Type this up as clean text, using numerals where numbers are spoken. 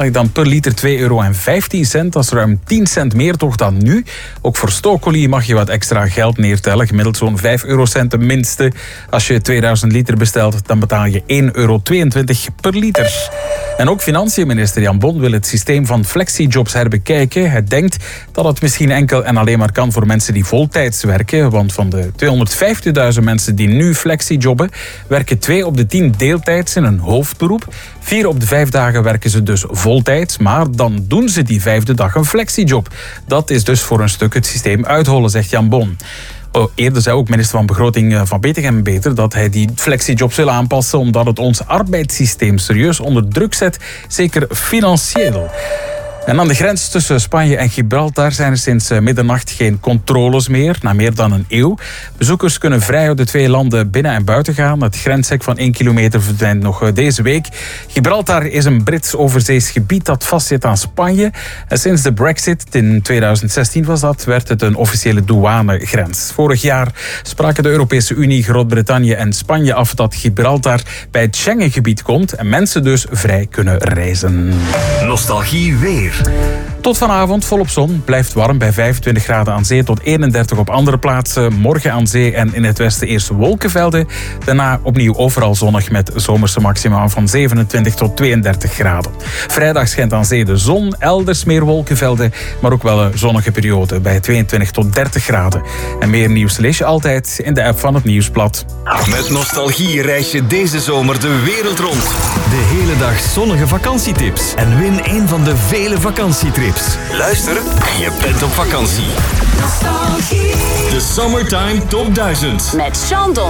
Dan per liter €2,15. Dat is ruim 10 cent meer toch dan nu. Ook voor stookolie mag je wat extra geld neertellen. Gemiddeld zo'n 5 eurocent tenminste. Als je 2000 liter bestelt, dan betaal je €1,22 per liter. En ook financiënminister Jan Bon wil het systeem van flexijobs herbekijken. Hij denkt dat het misschien enkel en alleen maar kan voor mensen die voltijds werken. Want van de 250.000 mensen die nu flexijobben, werken 2 op de 10 deeltijds in een hoofdberoep. 4 op de 5 dagen werken ze dus voltijds, maar dan doen ze die 5e dag een flexijob. Dat is dus voor een stuk het systeem uithollen, zegt Jan Bon. Eerder zei ook minister van Begroting van Beter en Beter dat hij die flexijobs wil aanpassen omdat het ons arbeidssysteem serieus onder druk zet, zeker financieel. En aan de grens tussen Spanje en Gibraltar zijn er sinds middernacht geen controles meer, na meer dan een eeuw. Bezoekers kunnen vrij uit de 2 landen binnen en buiten gaan. Het grenshek van 1 kilometer verdwijnt nog deze week. Gibraltar is een Brits overzees gebied dat vastzit aan Spanje. En sinds de Brexit, in 2016 was dat, werd het een officiële douanegrens. Vorig jaar spraken de Europese Unie, Groot-Brittannië en Spanje af dat Gibraltar bij het Schengengebied komt en mensen dus vrij kunnen reizen. Nostalgie weer. Tot vanavond volop zon. Blijft warm bij 25 graden aan zee tot 31 op andere plaatsen. Morgen aan zee en in het westen eerst wolkenvelden. Daarna opnieuw overal zonnig met zomerse maxima van 27 tot 32 graden. Vrijdag schijnt aan zee de zon. Elders meer wolkenvelden, maar ook wel een zonnige periode bij 22 tot 30 graden. En meer nieuws lees je altijd in de app van het Nieuwsblad. Met Nostalgie reis je deze zomer de wereld rond. De hele dag zonnige vakantietips. En win een van de vele vakantietrips. Luister en je bent op vakantie. Nostalgie. De Summertime Top 1000. Met Chandon.